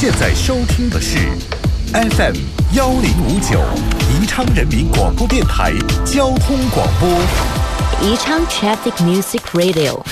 现在收听的是 FM 1059宜昌人民广播电台交通广播， 宜昌 Traffic Music Radio。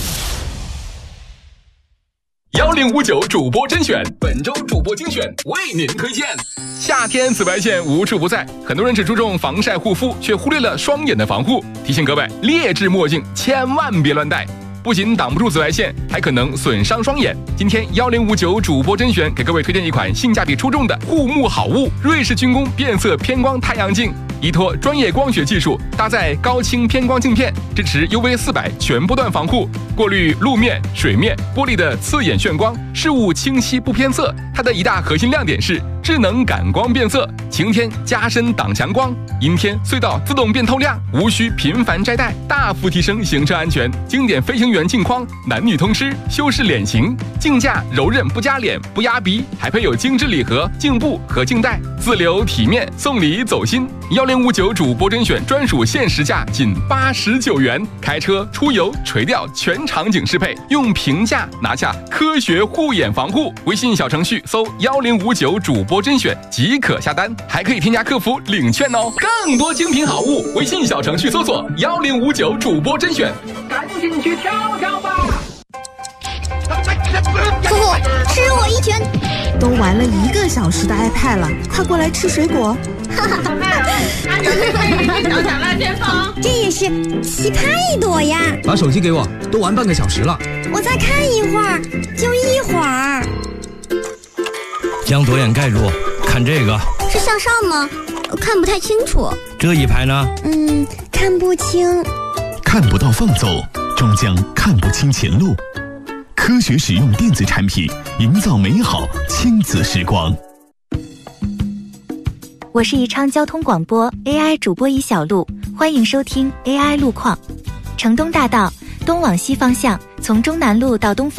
1059主播甄选，本周主播精选为您推荐。夏天紫外线无处不在，很多人只注重防晒护肤，却忽略了双眼的防护。提醒各位，劣质墨镜千万别乱戴，不仅挡不住紫外线，还可能损伤双眼。今天1059主播甄选给各位推荐一款性价比出众的护目好物——瑞士军工变色偏光太阳镜。依托专业光学技术，搭载高清偏光镜片，支持 UV400全波段防护，过滤路面、水面、玻璃的刺眼眩光，事物清晰不偏色。它的一大核心亮点是智能感光变色，晴天加深挡强光，阴天隧道自动变透亮，无需频繁摘戴，大幅提升行车安全。经典飞行员镜框，男女通吃，修饰脸型，镜架柔韧不夹脸不压鼻，还配有精致礼盒、镜布和镜带，自留体面，送礼走心。1059主播甄选专属限时价仅89元，开车出游垂钓全场景适配，用平价拿下科学护眼防护。微信小程序搜1059主播甄选即可下单，还可以添加客服领券哦。更多精品好物，微信小程序搜索1059主播甄选，赶紧去挑挑吧。 夫妇，吃我一拳！ 都玩了1个小时的 iPad 了，快过来吃水果。 小小辣先锋， 这也是奇葩一朵呀！ 把手机给我，都玩半个小时了。 我再看一会儿，就一会儿。 将左眼盖住，看这个。 是向上吗？看不太清楚。 这一排呢？ 看不清。 看不到放走，终将看不清前路。科学使用电子产品，营造美好亲子时光。 我是宜昌交通广播 AI 主播尹小璐，欢迎收听 AI 路况。城东大道东往西方向，从中南路到东风